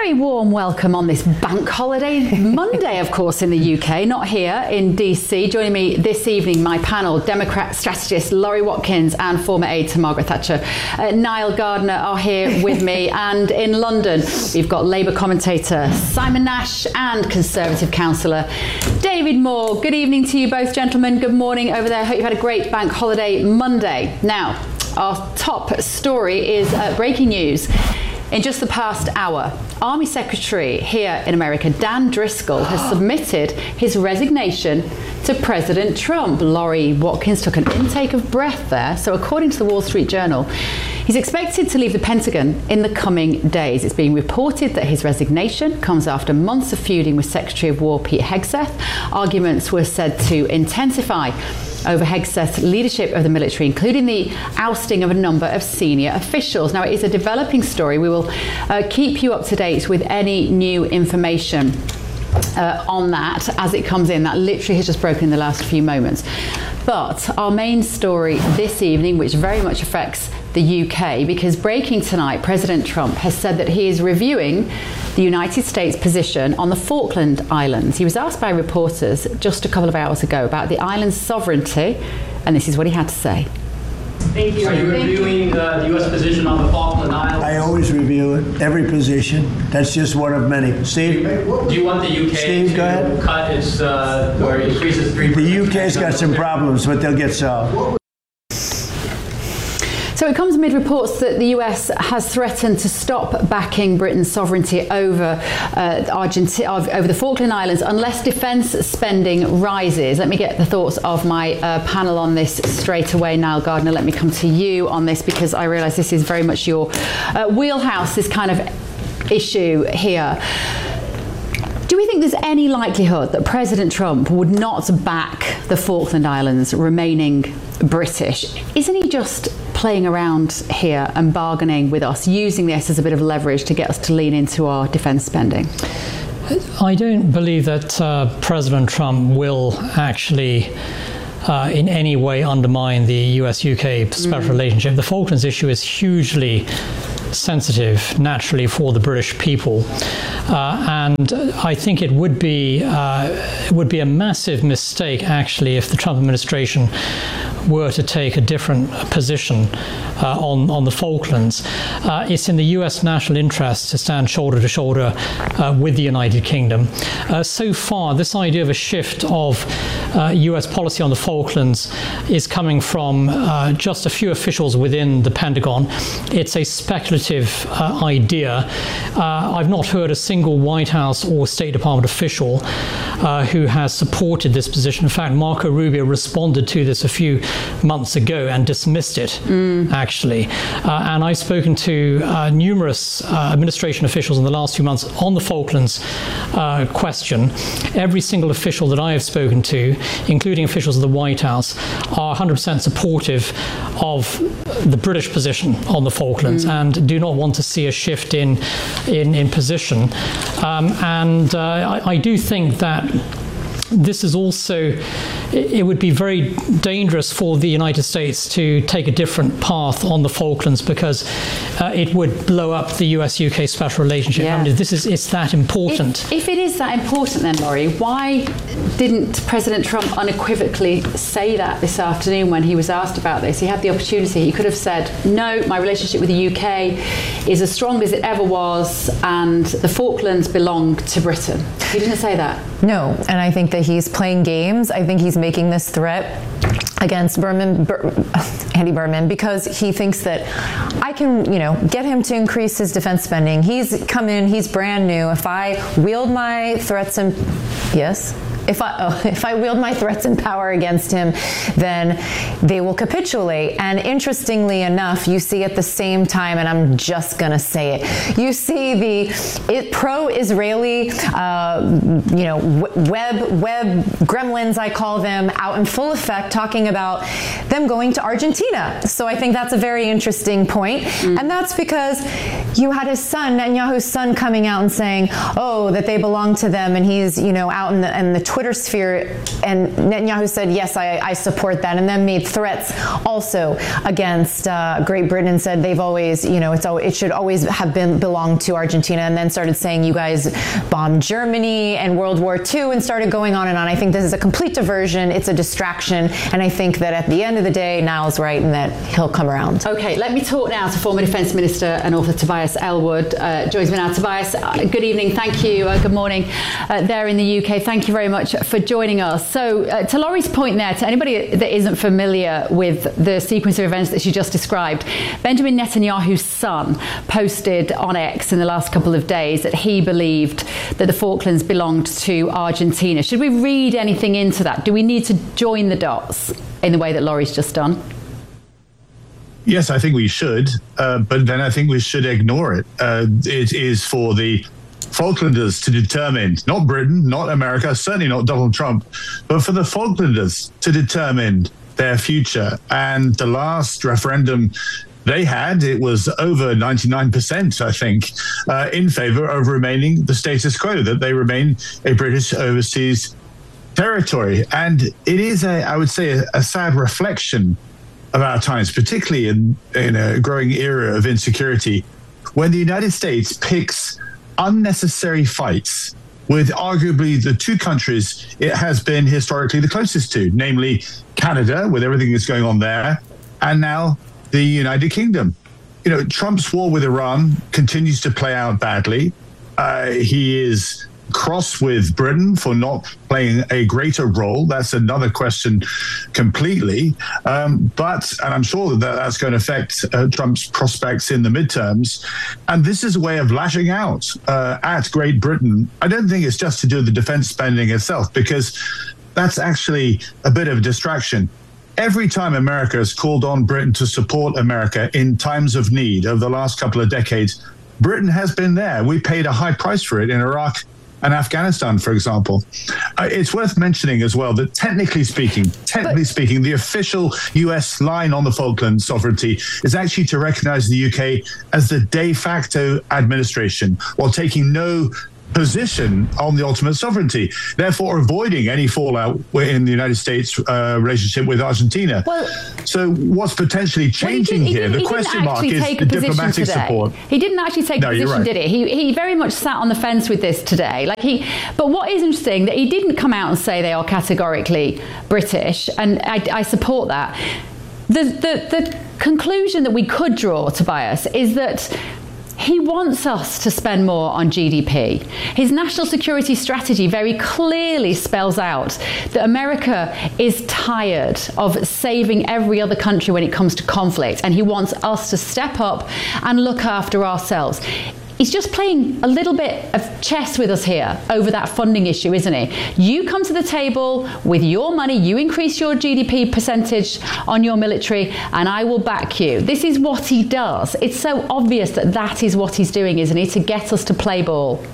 Very warm welcome on this bank holiday Monday, of course, in the UK, not here in DC. Joining me this evening, my panel, Democrat strategist Laurie Watkins and former aide to Margaret Thatcher, Niall Gardner, are here with me. And in London, we've got Labour commentator Simon Nash and Conservative councillor David Moore. Good evening to you both, gentlemen. Good morning over there. Hope you've had a great bank holiday Monday. Now, our top story is breaking news. In just the past hour, Army Secretary here in America, Dan Driscoll, has submitted his resignation to President Trump. Laurie Watkins took an intake of breath there. So according to the Wall Street Journal, he's expected to leave the Pentagon in the coming days. It's being reported that his resignation comes after months of feuding with Secretary of War Pete Hegseth. Arguments were said to intensify over Hegseth's leadership of the military, including the ousting of a number of senior officials. Now, it is a developing story. We will keep you up to date with any new information on that as it comes in. That literally has just broken in the last few moments. But our main story this evening, which very much affects the UK, because breaking tonight, President Trump has said that he is reviewing the United States position on the Falkland Islands. He was asked by reporters just a couple of hours ago about the island's sovereignty, and this is what he had to say. Thank you. Are you reviewing the U.S. position on the Falkland Islands? I always review it, every position. That's just one of many. Steve? Do you want the UK to cut its, or increase its 3%? The UK's got some problems, but they'll get solved. So it comes amid reports that the US has threatened to stop backing Britain's sovereignty over over the Falkland Islands unless defence spending rises. Let me get the thoughts of my panel on this straight away. Niall Gardner, let me come to you on this, because I realise this is very much your wheelhouse, this kind of issue here. Do we think there's any likelihood that President Trump would not back the Falkland Islands remaining British? Isn't he just playing around here and bargaining with us, using this as a bit of leverage to get us to lean into our defence spending? I don't believe that President Trump will actually in any way undermine the US-UK special relationship. The Falklands issue is hugely sensitive, naturally, for the British people, and I think it would be a massive mistake, actually, if the Trump administration were to take a different position on the Falklands. It's in the US national interest to stand shoulder to shoulder with the United Kingdom. So far, this idea of a shift of US policy on the Falklands is coming from just a few officials within the Pentagon. It's a speculative idea. I've not heard a single White House or State Department official who has supported this position. In fact, Marco Rubio responded to this a few months ago and dismissed it, actually. And I've spoken to numerous administration officials in the last few months on the Falklands question. Every single official that I have spoken to, including officials of the White House, are 100% supportive of the British position on the Falklands and do not want to see a shift in position. I do think that this is also, it would be very dangerous for the United States to take a different path on the Falklands, because it would blow up the US-UK special relationship. Yeah. I mean, it's that important. If it is that important then, Laurie, why didn't President Trump unequivocally say that this afternoon when he was asked about this? He had the opportunity. He could have said, no, my relationship with the UK is as strong as it ever was, and the Falklands belong to Britain. He didn't say that. No, and I think that he's playing games. I think he's making this threat against Andy Berman, because he thinks that I can, get him to increase his defense spending. He's come in, he's brand new. If I wield my threats and if I wield my threats and power against him, then they will capitulate. And interestingly enough, you see at the same time, and I'm just going to say it, you see the pro-Israeli, web gremlins, I call them, out in full effect, talking about them going to Argentina. So I think that's a very interesting point. And that's because you had his son, Netanyahu's son, coming out and saying, that they belong to them, and he's, out in the Twitter sphere, and Netanyahu said, yes, I support that, and then made threats also against Great Britain and said they've always, it should always have belonged to Argentina, and then started saying you guys bombed Germany and World War II, and started going on and on. I think this is a complete diversion. It's a distraction, and I think that at the end of the day, Niall's right and that he'll come around. Okay, let me talk now to former Defence Minister and author Tobias Ellwood. Joins me now. Tobias, good evening. Thank you. Good morning there in the UK. Thank you very much for joining us. So to Laurie's point there, to anybody that isn't familiar with the sequence of events that she just described, Benjamin Netanyahu's son posted on X in the last couple of days that he believed that the Falklands belonged to Argentina. Should we read anything into that? Do we need to join the dots in the way that Laurie's just done? Yes, I think we should, but then I think we should ignore it. It is for the Falklanders to determine, not Britain, not America, certainly not Donald Trump, but for the Falklanders to determine their future. And the last referendum they had, it was over 99%, I think, in favor of remaining the status quo, that they remain a British overseas territory. And it is, I would say, a sad reflection of our times, particularly in a growing era of insecurity, when the United States picks unnecessary fights with arguably the two countries it has been historically the closest to, namely Canada, with everything that's going on there, and now the United Kingdom. Trump's war with Iran continues to play out badly. He is cross with Britain for not playing a greater role. That's another question completely. And I'm sure that's going to affect Trump's prospects in the midterms. And this is a way of lashing out at Great Britain. I don't think it's just to do with the defense spending itself, because that's actually a bit of a distraction. Every time America has called on Britain to support America in times of need over the last couple of decades, Britain has been there. We paid a high price for it in Iraq and Afghanistan, for example. It's worth mentioning as well that technically speaking, the official US line on the Falklands sovereignty is actually to recognize the UK as the de facto administration, while taking no position on the ultimate sovereignty, therefore avoiding any fallout in the United States relationship with Argentina. So what's potentially changing here, the question mark, is the diplomatic support. He didn't actually take a position, did he? He very much sat on the fence with this today. But what is interesting, that he didn't come out and say they are categorically British, and I support that. The conclusion that we could draw, Tobias, is that he wants us to spend more on GDP. His national security strategy very clearly spells out that America is tired of saving every other country when it comes to conflict, and he wants us to step up and look after ourselves. He's just playing a little bit of chess with us here over that funding issue, isn't he? You come to the table with your money, you increase your GDP percentage on your military, and I will back you. This is what he does. It's so obvious that that is what he's doing, isn't he, to get us to play ball?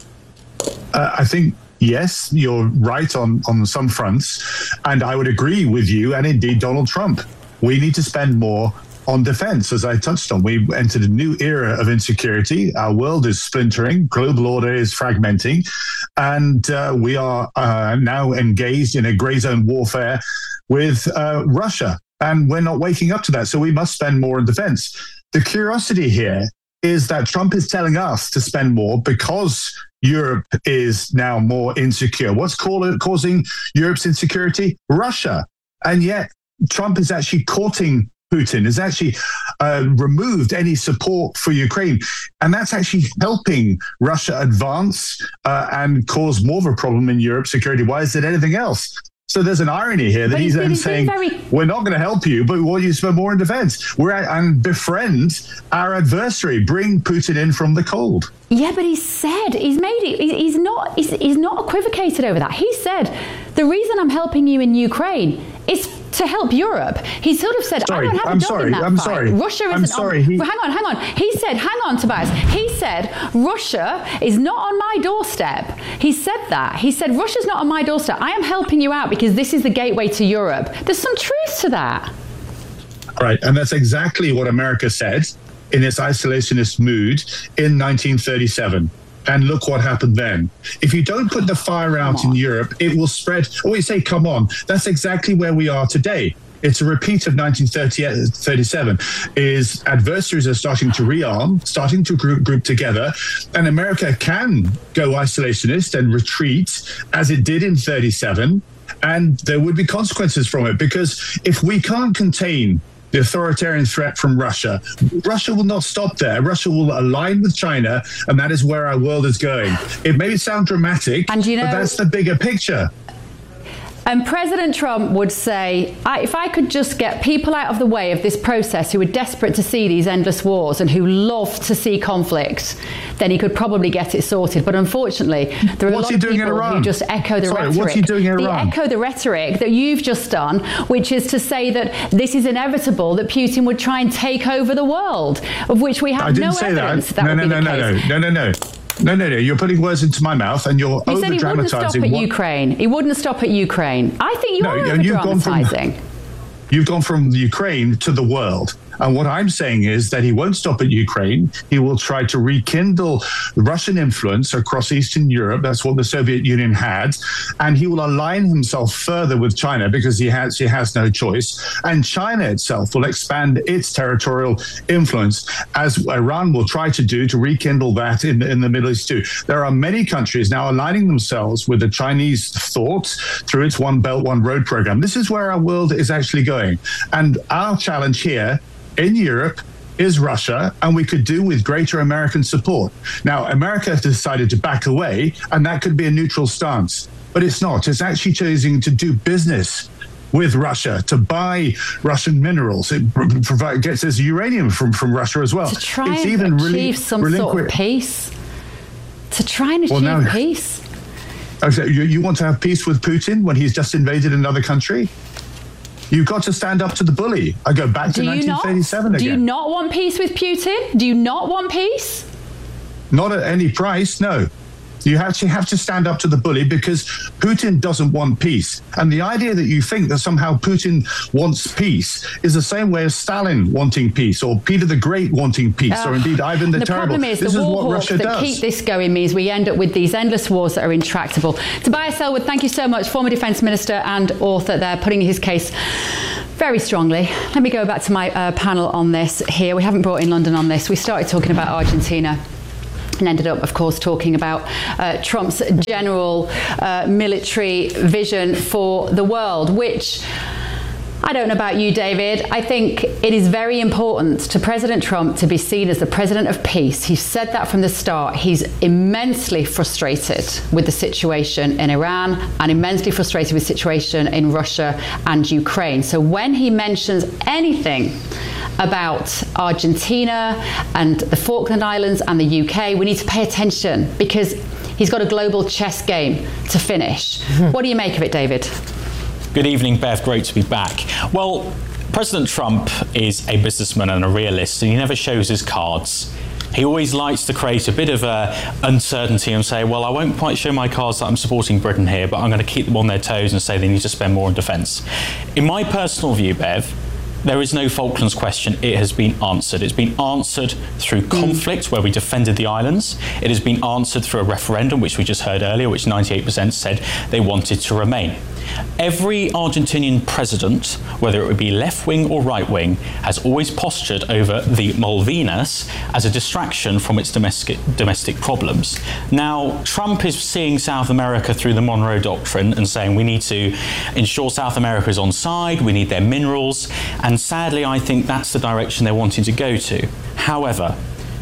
I think, yes, you're right on some fronts, and I would agree with you, and indeed Donald Trump. We need to spend more on defense, as I touched on. We've entered a new era of insecurity. Our world is splintering, global order is fragmenting, and we are now engaged in a grey zone warfare with Russia, and we're not waking up to that, so we must spend more on defense. The curiosity here is that Trump is telling us to spend more because Europe is now more insecure. What's causing Europe's insecurity? Russia. And yet Trump is actually courting Putin, has actually removed any support for Ukraine. And that's actually helping Russia advance and cause more of a problem in Europe security-wise than anything else. So there's an irony here that he's then saying, we're not going to help you, but we want you to spend more in defense. And befriend our adversary, bring Putin in from the cold. Yeah, but he's not equivocated over that. He said, the reason I'm helping you in Ukraine is to help Europe. He sort of said, I don't have a dog in that fight. Russia isn't hang on. He said, hang on, Tobias. He said, Russia is not on my doorstep. He said that. He said, Russia's not on my doorstep. I am helping you out because this is the gateway to Europe. There's some truth to that. Right, and that's exactly what America said in its isolationist mood in 1937. And look what happened then. If you don't put the fire out in Europe, it will spread. Oh, you say, come on. That's exactly where we are today. It's a repeat of 1937. Is adversaries are starting to rearm, starting to group together, and America can go isolationist and retreat as it did in 37, and there would be consequences from it, because if we can't contain the authoritarian threat from Russia will not stop there. Russia will align with China, and that is where our world is going. It may sound dramatic, but that's the bigger picture. And President Trump would say, if I could just get people out of the way of this process who are desperate to see these endless wars and who love to see conflict, then he could probably get it sorted. But unfortunately, there are a lot of people who just echo the rhetoric. What's he doing in Iran? They echo the rhetoric that you've just done, which is to say that this is inevitable, that Putin would try and take over the world, of which we have no evidence that would be the case. No, you're putting words into my mouth, and you're over-dramatizing. He said he wouldn't stop at Ukraine. He wouldn't stop at Ukraine. I think you are over-dramatising. You've gone from Ukraine to the world. And what I'm saying is that he won't stop at Ukraine. He will try to rekindle Russian influence across Eastern Europe. That's what the Soviet Union had. And he will align himself further with China because he has no choice. And China itself will expand its territorial influence, as Iran will try to do, to rekindle that in the Middle East too. There are many countries now aligning themselves with the Chinese thought through its One Belt, One Road program. This is where our world is actually going. And our challenge here in Europe is Russia, and we could do with greater American support. Now, America has decided to back away, and that could be a neutral stance, but it's not. It's actually choosing to do business with Russia, to buy Russian minerals. It gets us uranium from Russia as well. To try and achieve some sort of peace. To try and achieve peace. You want to have peace with Putin when he's just invaded another country? You've got to stand up to the bully. I go back to 1937 again. Do you not want peace with Putin? Do you not want peace? Not at any price, no. You actually have to stand up to the bully because Putin doesn't want peace. And the idea that you think that somehow Putin wants peace is the same way as Stalin wanting peace, or Peter the Great wanting peace, or indeed Ivan the Terrible. The problem is the war hawks that keep this going means we end up with these endless wars that are intractable. Tobias Ellwood, thank you so much, former Defence Minister and author there, putting his case very strongly. Let me go back to my panel on this here. We haven't brought in London on this. We started talking about Argentina and ended up, of course, talking about Trump's general military vision for the world, which I don't know about you, David. I think it is very important to President Trump to be seen as the president of peace. He said that from the start. He's immensely frustrated with the situation in Iran and immensely frustrated with the situation in Russia and Ukraine. So when he mentions anything about Argentina and the Falkland Islands and the UK, we need to pay attention because he's got a global chess game to finish. What do you make of it, David? Good evening, Bev. Great to be back. Well, President Trump is a businessman and a realist, and he never shows his cards. He always likes to create a bit of uncertainty and say, well, I won't quite show my cards that I'm supporting Britain here, but I'm going to keep them on their toes and say they need to spend more on defence. In my personal view, Bev, there is no Falklands question. It has been answered. It's been answered through conflict, where we defended the islands. It has been answered through a referendum, which we just heard earlier, which 98% said they wanted to remain. Every Argentinian president, whether it would be left-wing or right-wing, has always postured over the Malvinas as a distraction from its domestic problems. Now, Trump is seeing South America through the Monroe Doctrine and saying we need to ensure South America is on side, we need their minerals, and sadly, I think that's the direction they're wanting to go to. However,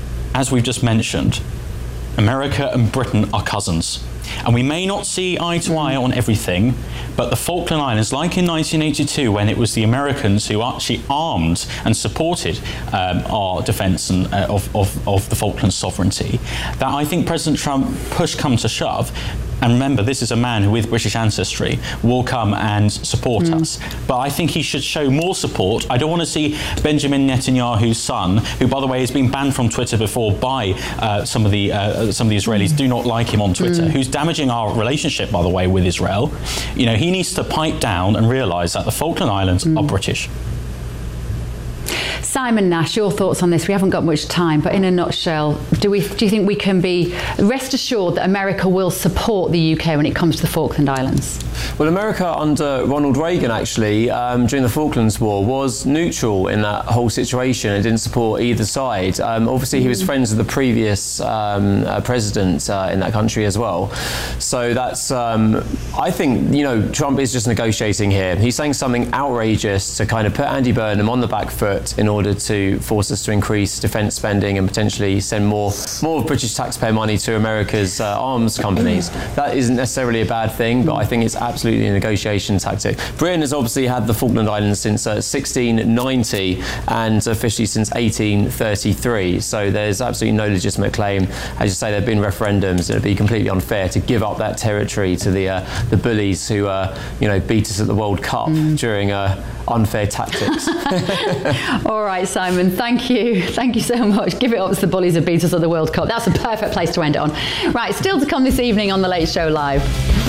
as we've just mentioned, America and Britain are cousins. And we may not see eye to eye on everything, but the Falkland Islands, like in 1982, when it was the Americans who actually armed and supported our defence and of the Falkland sovereignty, that I think President Trump, push come to shove, and remember, this is a man who, with British ancestry, will come and support us. But I think he should show more support. I don't want to see Benjamin Netanyahu's son, who, by the way, has been banned from Twitter before by some of the Israelis. Do not like him on Twitter. Who's damaging our relationship, by the way, with Israel. You know, he needs to pipe down and realise that the Falkland Islands are British. Simon Nash, your thoughts on this? We haven't got much time, but in a nutshell, do you think we can be rest assured that America will support the UK when it comes to the Falkland Islands? Well, America under Ronald Reagan, actually, during the Falklands War, was neutral in that whole situation and didn't support either side. Obviously, he was friends with the previous president in that country as well. So that's, I think, Trump is just negotiating here. He's saying something outrageous to kind of put Andy Burnham on the back foot in order to force us to increase defence spending and potentially send more British taxpayer money to America's arms companies. That isn't necessarily a bad thing, but I think it's absolutely a negotiation tactic. Britain has obviously had the Falkland Islands since 1690 and officially since 1833. So there's absolutely no legitimate claim. As you say, there have been referendums. It would be completely unfair to give up that territory to the bullies who beat us at the World Cup during unfair tactics. All right, Simon, thank you so much. Give it up to the bullies who beat us at the World Cup. That's a perfect place to end it on. Right, still to come this evening on The Late Show Live.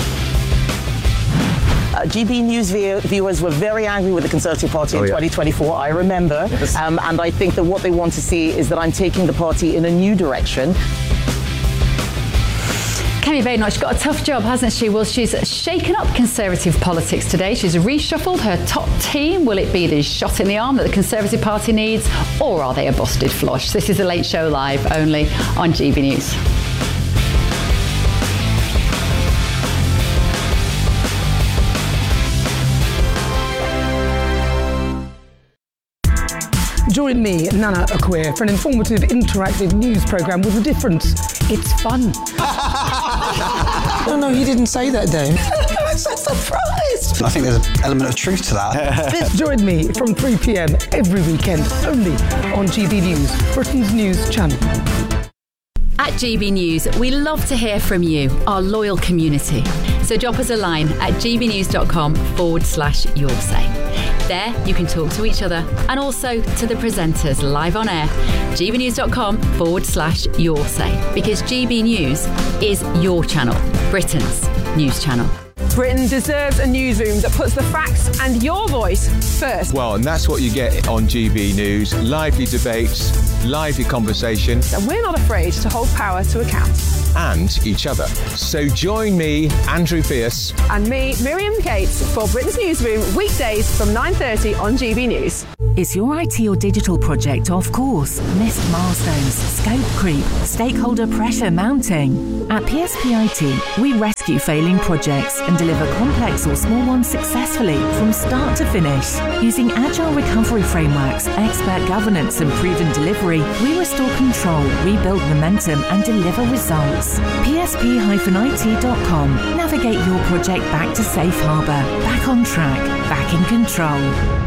GB News viewers were very angry with the Conservative Party in 2024, I remember. Yes. And I think that what they want to see is that I'm taking the party in a new direction. Kemi Badenoch's got a tough job, hasn't she? Well, she's shaken up Conservative politics today. She's reshuffled her top team. Will it be the shot in the arm that the Conservative Party needs, or are they a busted flush? This is The Late Show Live, only on GB News. Join me, Nana Akua, for an informative, interactive news programme with a difference. It's fun. No, he didn't say that, Dave. I'm so surprised. I think there's an element of truth to that. Join me from 3 p.m. every weekend, only on GB News, Britain's news channel. At GB News, we love to hear from you, our loyal community. So drop us a line at gbnews.com/yoursay. There, you can talk to each other and also to the presenters live on air. gbnews.com/yoursay. Because GB News is your channel, Britain's news channel. Britain deserves a newsroom that puts the facts and your voice first. Well, and that's what you get on GB News. Lively debates, lively conversation. And we're not afraid to hold power to account. And each other. So join me, Andrew Pierce. And me, Miriam Cates, for Britain's Newsroom, weekdays from 9:30 on GB News. Is your IT or digital project off course? Missed milestones, scope creep, stakeholder pressure mounting? At PSP IT, we rescue failing projects and deliver complex or small ones successfully from start to finish. Using agile recovery frameworks, expert governance and proven delivery, we restore control, rebuild momentum and deliver results. PSP-IT.com. Navigate your project back to safe harbour, back on track, back in control.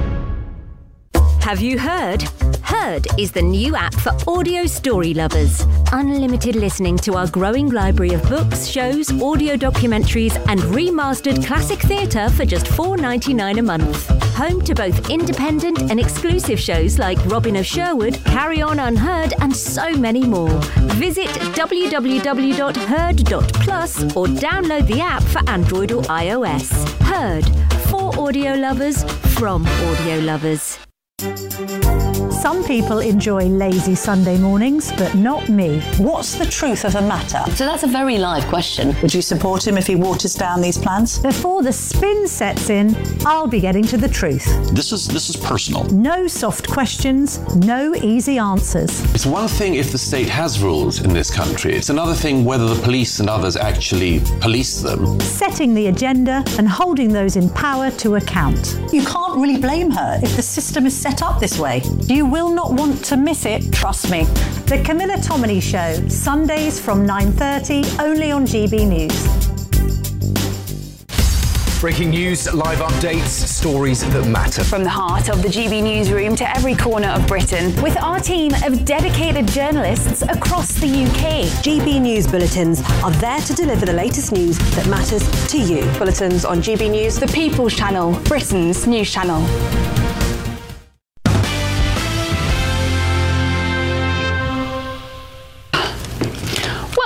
Have you heard? Heard is the new app for audio story lovers. Unlimited listening to our growing library of books, shows, audio documentaries and remastered classic theatre for just $4.99 a month. Home to both independent and exclusive shows like Robin of Sherwood, Carry On Unheard and so many more. Visit www.heard.plus or download the app for Android or iOS. Heard, for audio lovers, from audio lovers. Some people enjoy lazy Sunday mornings, but not me. What's the truth of the matter? So that's a very live question. Would you support him if he waters down these plans? Before the spin sets in, I'll be getting to the truth. This is personal. No soft questions, no easy answers. It's one thing if the state has rules in this country. It's another thing whether the police and others actually police them. Setting the agenda and holding those in power to account. You can't really blame her if the system is set up this way. You will not want to miss it, trust me. The Camilla Tominey Show, Sundays from 9:30, only on GB News. Breaking news, live updates, stories that matter. From the heart of the GB Newsroom to every corner of Britain, with our team of dedicated journalists across the UK. GB News Bulletins are there to deliver the latest news that matters to you. Bulletins on GB News, the People's Channel, Britain's news channel.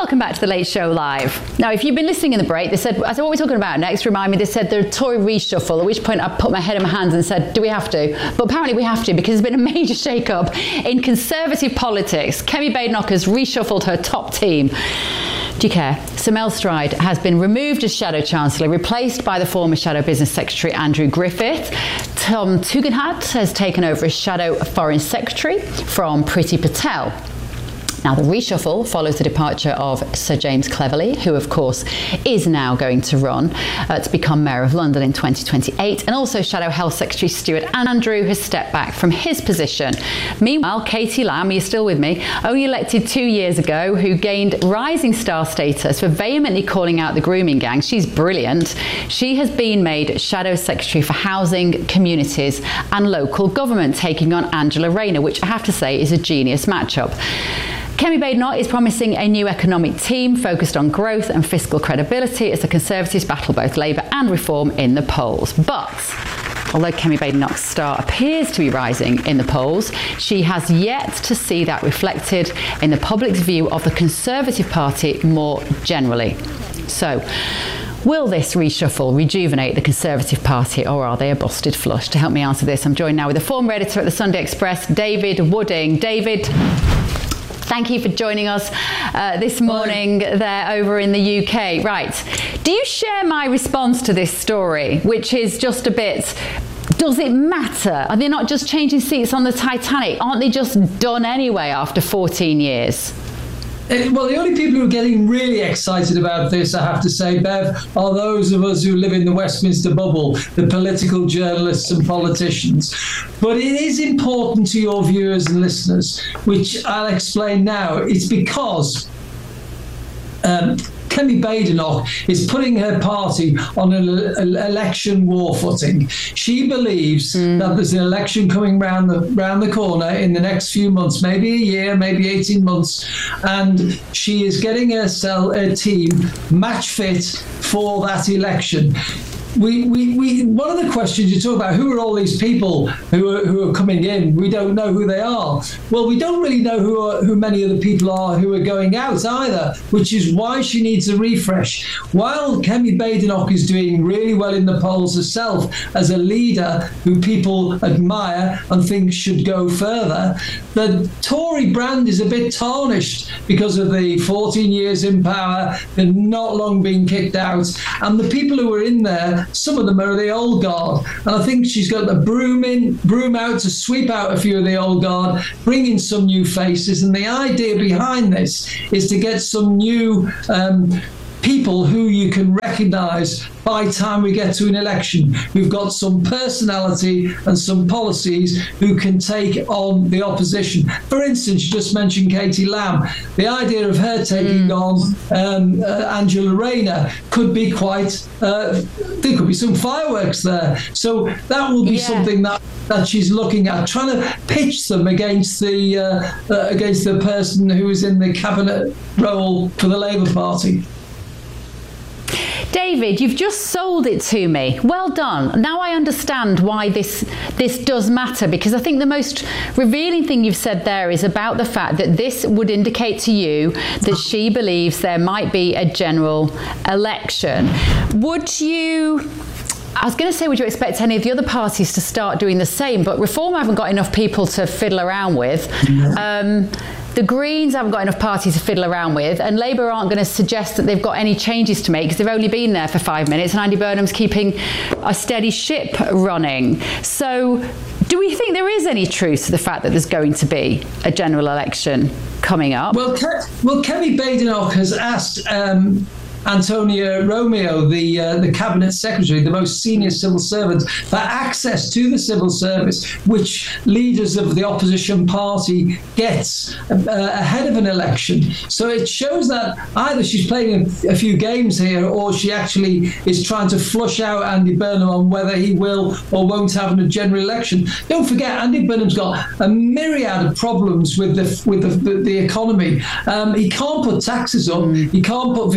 welcome back to The Late Show Live. Now, if you've been listening in the break, I said, what are we talking about next? Remind me, they said the Tory reshuffle, at which point I put my head in my hands and said, do we have to? But apparently we have to, because there's been a major shake-up in Conservative politics. Kemi Badenoch has reshuffled her top team. Do you care? Sir Mel Stride has been removed as Shadow Chancellor, replaced by the former Shadow Business Secretary Andrew Griffith. Tom Tugendhat has taken over as Shadow Foreign Secretary from Priti Patel. Now, the reshuffle follows the departure of Sir James Cleverly, who, of course, is now going to run to become Mayor of London in 2028. And also Shadow Health Secretary Stuart Andrew has stepped back from his position. Meanwhile, Katie Lamb, are you still with me, only elected 2 years ago, who gained rising star status for vehemently calling out the grooming gang. She's brilliant. She has been made Shadow Secretary for Housing, Communities and Local Government, taking on Angela Rayner, which I have to say is a genius matchup. Kemi Badenoch is promising a new economic team focused on growth and fiscal credibility as the Conservatives battle both Labour and Reform in the polls. But although Kemi Badenoch's star appears to be rising in the polls, she has yet to see that reflected in the public's view of the Conservative Party more generally. So, will this reshuffle rejuvenate the Conservative Party, or are they a busted flush? To help me answer this, I'm joined now with the former editor at the Sunday Express, David Wooding. David, thank you for joining us this morning there over in the UK. Right, do you share my response to this story, which is just a bit, does it matter? Are they not just changing seats on the Titanic? Aren't they just done anyway after 14 years? Well, the only people who are getting really excited about this, I have to say, Bev, are those of us who live in the Westminster bubble, the political journalists and politicians. But it is important to your viewers and listeners, which I'll explain now. It's because Kemi Badenoch is putting her party on an election war footing. She believes that there's an election coming round the corner in the next few months, maybe a year, maybe 18 months, and she is getting her team match fit for that election. One of the questions you talk about, who are all these people who are coming in? We don't know who they are. Well, we don't really know who many of the people are who are going out either, which is why she needs a refresh. While Kemi Badenoch is doing really well in the polls herself as a leader who people admire and think should go further, the Tory brand is a bit tarnished because of the 14 years in power, they've not long been kicked out, and the people who are in there, some of them are the old guard, and I think she's got the broom out to sweep out a few of the old guard, bring in some new faces, and the idea behind this is to get some new people who you can recognise by the time we get to an election, who've got some personality and some policies, who can take on the opposition. For instance, you just mentioned Katie Lamb. The idea of her taking on Angela Rayner could be quite, there could be some fireworks there. So that will be something that she's looking at, trying to pitch them against the person who is in the cabinet role for the Labour Party. David, you've just sold it to me. Well done. Now I understand why this does matter, because I think the most revealing thing you've said there is about the fact that this would indicate to you that she believes there might be a general election. Would you expect any of the other parties to start doing the same? But Reform haven't got enough people to fiddle around with. The Greens haven't got enough parties to fiddle around with, and Labour aren't going to suggest that they've got any changes to make because they've only been there for 5 minutes, and Andy Burnham's keeping a steady ship running. So do we think there is any truth to the fact that there's going to be a general election coming up? Well, Kemi Badenoch has asked Antonia Romeo, the cabinet secretary, the most senior civil servant, for access to the civil service, which leaders of the opposition party gets ahead of an election. So it shows that either she's playing a few games here, or she actually is trying to flush out Andy Burnham on whether he will or won't have a general election. Don't forget, Andy Burnham's got a myriad of problems with the economy. He can't put taxes up, he can't put VAT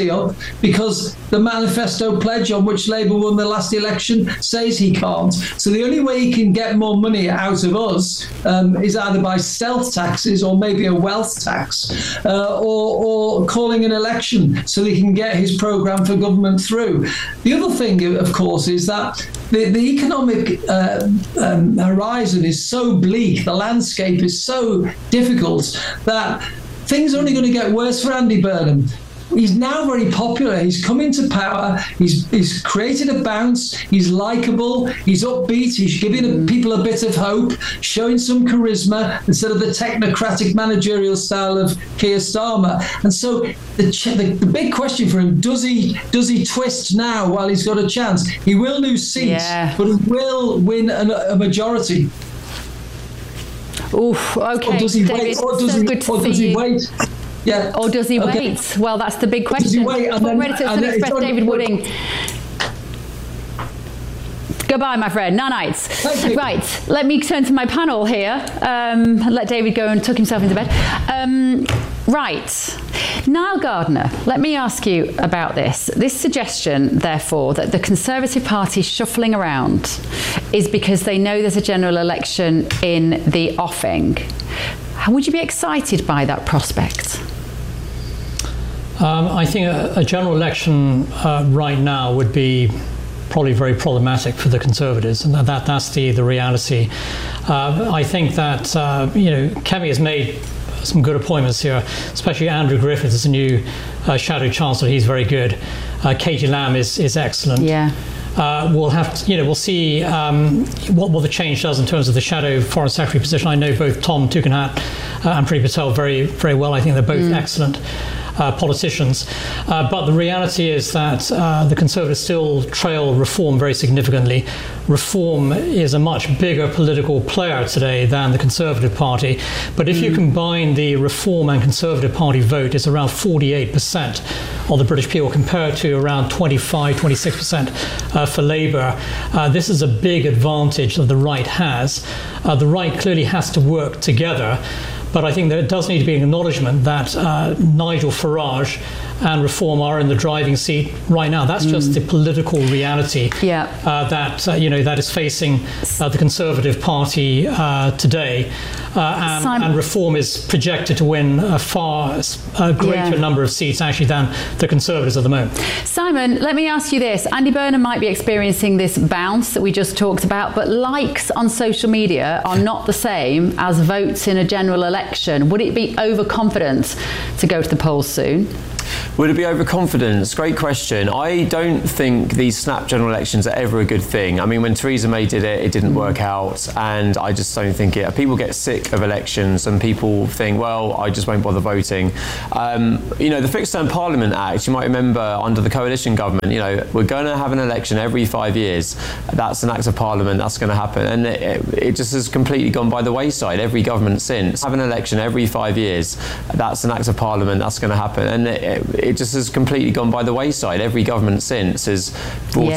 money up because the manifesto pledge on which Labour won the last election says he can't. So the only way he can get more money out of us is either by stealth taxes or maybe a wealth tax or calling an election so that he can get his programme for government through. The other thing, of course, is that the economic horizon is so bleak, the landscape is so difficult that things are only going to get worse for Andy Burnham. He's now very popular. He's come into power. He's created a bounce. He's likeable. He's upbeat. He's giving people a bit of hope, showing some charisma instead of the technocratic managerial style of Keir Starmer. And so the big question for him, does he twist now while he's got a chance? He will lose seats, but he will win a majority. Oof, okay. Or does he David, wait? Or does he wait? Yeah. Or does he wait? Well, that's the big question. We're ready to express David Wooding. Goodbye, my friend. Nanites. Right, let me turn to my panel here. Let David go and tuck himself into bed. Right. Niall Gardner, let me ask you about this. This suggestion, therefore, that the Conservative Party shuffling around is because they know there's a general election in the offing. Would you be excited by that prospect? I think a general election right now would be probably very problematic for the Conservatives, and that's the reality. I think that Kemi has made some good appointments here, especially Andrew Griffiths is a new Shadow Chancellor. He's very good. Katie Lamb is excellent. Yeah. We'll have to, we'll see what the change does in terms of the Shadow Foreign Secretary position. I know both Tom Tugendhat and Priti Patel very, very well. I think they're both excellent politicians. But the reality is that the Conservatives still trail Reform very significantly. Reform is a much bigger political player today than the Conservative Party. But if you combine the Reform and Conservative Party vote, it's around 48% of the British people compared to around 25-26% for Labour. This is a big advantage that the right has. The right clearly has to work together. But I think there does need to be an acknowledgement that Nigel Farage and Reform are in the driving seat right now. That's just the political reality that is facing the Conservative Party today. And Reform is projected to win a far greater number of seats actually than the Conservatives at the moment. Simon, let me ask you this. Andy Burnham might be experiencing this bounce that we just talked about, but likes on social media are not the same as votes in a general election. Would it be overconfident to go to the polls soon? Would it be overconfidence? Great question. I don't think these snap general elections are ever a good thing. I mean, when Theresa May did it, it didn't work out, and I just don't think it. People get sick of elections, and people think, well, I just won't bother voting. The Fixed Term Parliament Act, you might remember under the coalition government, we're going to have an election every 5 years. That's an act of parliament, that's going to happen. And it just has completely gone by the wayside, every government since. Have an election every 5 years, that's an act of parliament, that's going to happen. And it just has completely gone by the wayside. Every government since has brought